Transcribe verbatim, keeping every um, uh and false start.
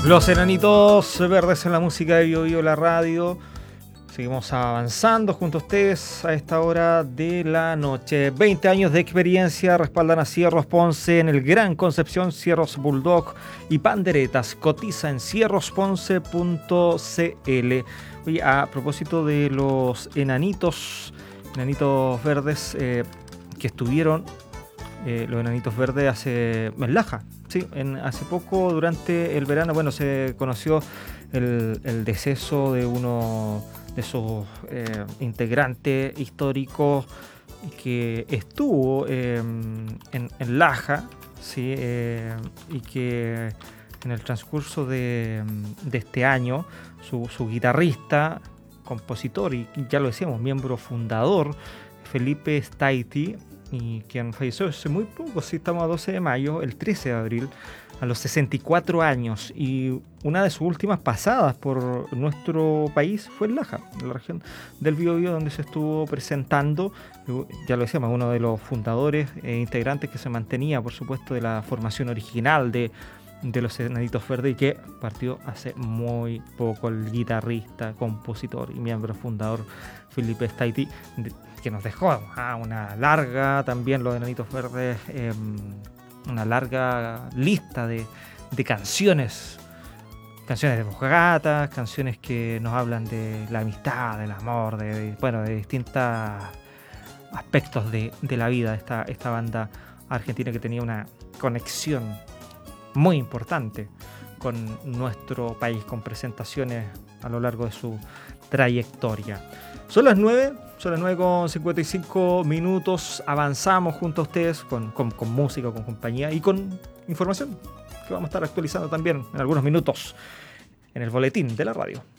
Los Enanitos Verdes en la música de Bio Bio la radio. Seguimos avanzando junto a ustedes a esta hora de la noche. veinte años de experiencia respaldan a Cierros Ponce en el Gran Concepción, Cierros Bulldog y Panderetas. Cotiza en cierros ponce punto c l. Oye, a propósito de los enanitos, enanitos verdes eh, que estuvieron, eh, los enanitos verdes hace, en Laja. Sí, en, hace poco, durante el verano, bueno, se conoció el, el deceso de uno de sus eh, integrantes históricos que estuvo eh, en, en Laja, sí, eh, y que en el transcurso de, de este año, su, su guitarrista, compositor y ya lo decíamos, miembro fundador, Felipe Staiti, y quien falleció hace muy poco, sí, estamos a doce de mayo, el trece de abril, a los sesenta y cuatro años, y una de sus últimas pasadas por nuestro país fue en Laja, en la región del Biobío, donde se estuvo presentando, ya lo decíamos, uno de los fundadores e integrantes que se mantenía, por supuesto, de la formación original de, de los Enanitos Verdes, y que partió hace muy poco, el guitarrista, compositor y miembro fundador Felipe Staiti, que nos dejó ah, una larga, también los Enanitos Verdes, eh, una larga lista de, de canciones, canciones de fogata, canciones que nos hablan de la amistad, del amor, de, de, bueno, de distintos aspectos de, de la vida de esta, esta banda argentina que tenía una conexión muy importante con nuestro país, con presentaciones a lo largo de su trayectoria. Son las nueve, son las nueve con cincuenta y cinco minutos. Avanzamos junto a ustedes con, con, con música, con compañía y con información que vamos a estar actualizando también en algunos minutos en el boletín de la radio.